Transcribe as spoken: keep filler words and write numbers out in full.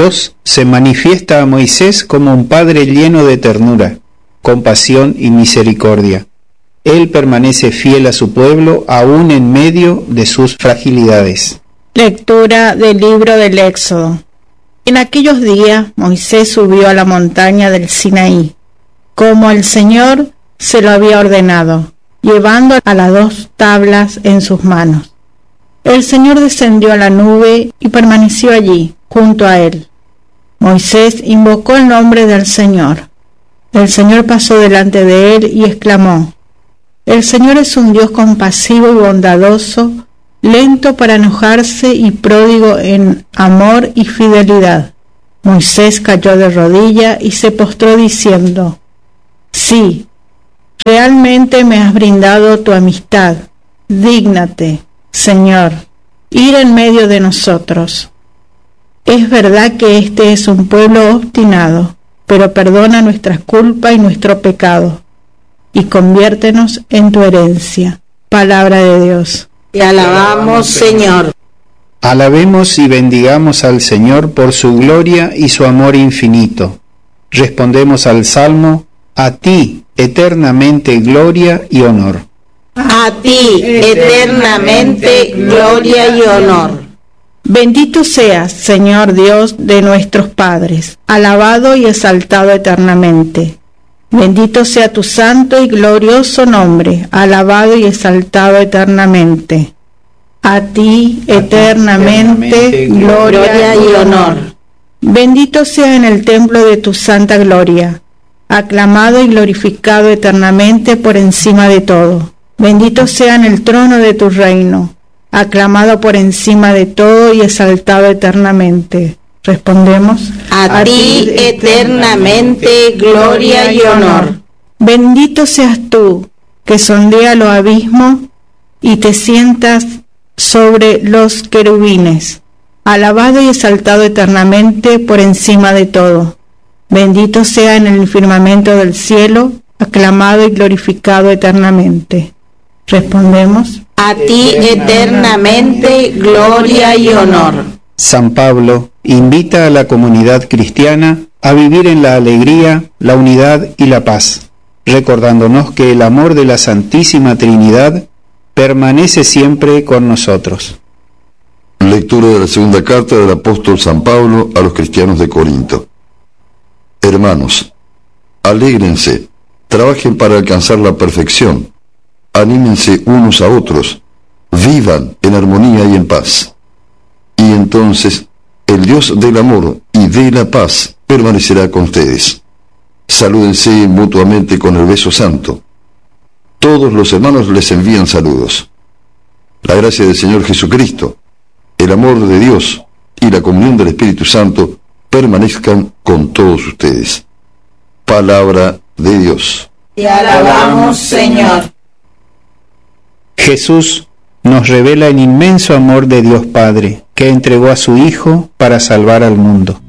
Dios se manifiesta a Moisés como un padre lleno de ternura, compasión y misericordia. Él permanece fiel a su pueblo aún en medio de sus fragilidades. Lectura del libro del Éxodo. En aquellos días Moisés subió a la montaña del Sinaí, como el Señor se lo había ordenado, llevando a las dos tablas en sus manos. El Señor descendió a la nube y permaneció allí, junto a él. Moisés invocó el nombre del Señor. El Señor pasó delante de él y exclamó: El Señor es un Dios compasivo y bondadoso, lento para enojarse y pródigo en amor y fidelidad. Moisés cayó de rodillas y se postró diciendo: Sí, realmente me has brindado tu amistad. Dígnate, Señor, ir en medio de nosotros. Es verdad que este es un pueblo obstinado, pero perdona nuestras culpas y nuestro pecado, y conviértenos en tu herencia. Palabra de Dios. Te alabamos, Señor. Alabemos y bendigamos al Señor por su gloria y su amor infinito. Respondemos al Salmo: a ti, eternamente, gloria y honor. A ti, eternamente, gloria y honor. Bendito seas, Señor Dios de nuestros padres, alabado y exaltado eternamente. Bendito sea tu santo y glorioso nombre, alabado y exaltado eternamente. A ti, eternamente, gloria y honor. Bendito sea en el templo de tu santa gloria, aclamado y glorificado eternamente por encima de todo. Bendito sea en el trono de tu reino, aclamado por encima de todo y exaltado eternamente. Respondemos: a, a ti eternamente gloria y honor. Bendito seas tú, que sondea los abismos y te sientas sobre los querubines, alabado y exaltado eternamente por encima de todo. Bendito sea en el firmamento del cielo, aclamado y glorificado eternamente. Respondemos: a ti eternamente gloria y honor. San Pablo invita a la comunidad cristiana a vivir en la alegría, la unidad y la paz, recordándonos que el amor de la Santísima Trinidad permanece siempre con nosotros. Lectura de la segunda carta del apóstol San Pablo a los cristianos de Corinto. Hermanos, alégrense, trabajen para alcanzar la perfección, anímense unos a otros, vivan en armonía y en paz. Y entonces el Dios del amor y de la paz permanecerá con ustedes. Salúdense mutuamente con el beso santo. Todos los hermanos les envían saludos. La gracia del Señor Jesucristo, el amor de Dios y la comunión del Espíritu Santo permanezcan con todos ustedes. Palabra de Dios. Te alabamos, Señor. Jesús nos revela el inmenso amor de Dios Padre, que entregó a su Hijo para salvar al mundo.